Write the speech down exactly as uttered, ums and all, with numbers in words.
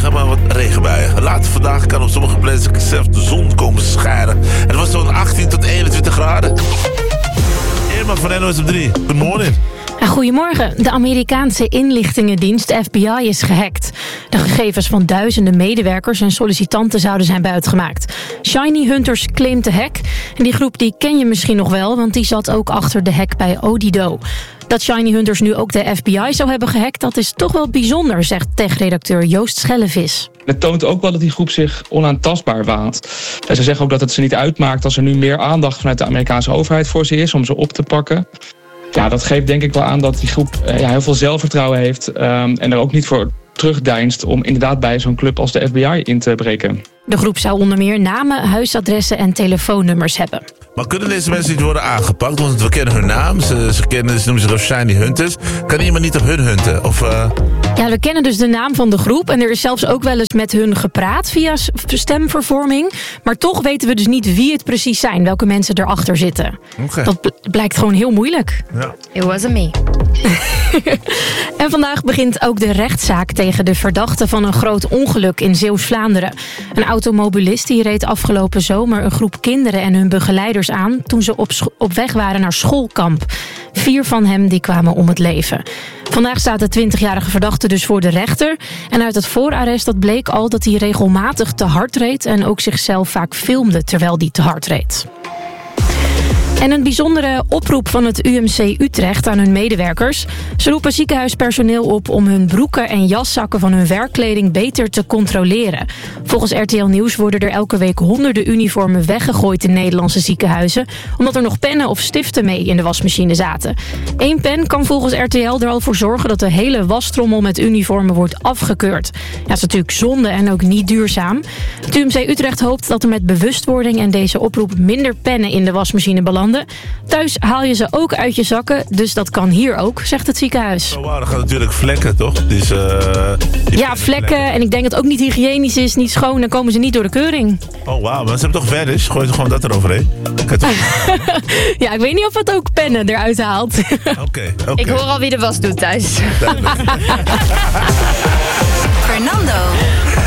morgen maar wat regenbuien. Later vandaag kan op sommige plaatsen zelfs de zon komen schijnen. Het was zo'n achttien tot eenentwintig graden. Irma van N O S op drie. Goedemorgen. Goedemorgen. De Amerikaanse inlichtingendienst F B I is gehackt. De gegevens van duizenden medewerkers en sollicitanten zouden zijn buitgemaakt. Shiny Hunters claimt de hack. En die groep die ken je misschien nog wel, want die zat ook achter de hack bij Odido. Dat Shiny Hunters nu ook de F B I zou hebben gehackt, dat is toch wel bijzonder, zegt tech-redacteur Joost Schellevis. Het toont ook wel dat die groep zich onaantastbaar waant. En ze zeggen ook dat het ze niet uitmaakt als er nu meer aandacht vanuit de Amerikaanse overheid voor ze is om ze op te pakken. Ja, dat geeft denk ik wel aan dat die groep ja, heel veel zelfvertrouwen heeft um, en er ook niet voor terugdeinst om inderdaad bij zo'n club als de F B I in te breken. De groep zou onder meer namen, huisadressen en telefoonnummers hebben. Maar kunnen deze mensen niet worden aangepakt? Want we kennen hun naam, ze, ze, kennen, ze noemen zich Shiny Hunters. Kan iemand niet op hun hunten? Of, uh... Ja, we kennen dus de naam van de groep en er is zelfs ook wel eens met hun gepraat via stemvervorming. Maar toch weten we dus niet wie het precies zijn, welke mensen erachter zitten. Okay. Dat bl- blijkt gewoon heel moeilijk. Ja. It wasn't me. En vandaag begint ook de rechtszaak tegen de verdachte van een groot ongeluk in Zeeuws-Vlaanderen. Een automobilist die reed afgelopen zomer een groep kinderen en hun begeleiders aan toen ze op, scho- op weg waren naar schoolkamp. Vier van hem die kwamen om het leven. Vandaag staat de twintigjarige verdachte dus voor de rechter. En uit het voorarrest dat bleek al dat hij regelmatig te hard reed en ook zichzelf vaak filmde terwijl hij te hard reed. En een bijzondere oproep van het U M C Utrecht aan hun medewerkers. Ze roepen ziekenhuispersoneel op om hun broeken en jaszakken van hun werkkleding beter te controleren. Volgens R T L Nieuws worden er elke week honderden uniformen weggegooid in Nederlandse ziekenhuizen, omdat er nog pennen of stiften mee in de wasmachine zaten. Eén pen kan volgens R T L er al voor zorgen dat de hele wastrommel met uniformen wordt afgekeurd. Ja, dat is natuurlijk zonde en ook niet duurzaam. Het U M C Utrecht hoopt dat er met bewustwording en deze oproep minder pennen in de wasmachine belanden. Thuis haal je ze ook uit je zakken, dus dat kan hier ook, zegt het ziekenhuis. Oh, wow, dat gaat natuurlijk vlekken, toch? Dus, uh, ja, vlekken. En ik denk dat het ook niet hygiënisch is, niet schoon. Dan komen ze niet door de keuring. Oh, wauw. Maar ze hebben toch verder? Gooi je gewoon dat eroverheen? Ja, ik weet niet of het ook pennen eruit haalt. Oké, okay, oké. Okay. Ik hoor al wie de was doet thuis. Fernando.